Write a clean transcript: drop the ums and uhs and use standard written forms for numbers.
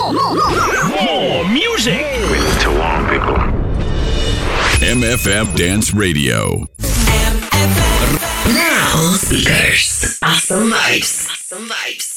More music. We live too long, people. MFM Dance Radio. Now, speakers. Awesome vibes.